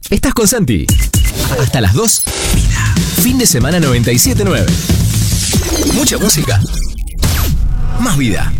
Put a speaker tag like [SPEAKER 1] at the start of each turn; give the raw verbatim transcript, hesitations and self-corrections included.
[SPEAKER 1] Estás con Santi. Hasta las dos. Vida. Fin de semana noventa y siete nueve. Mucha música. Más vida.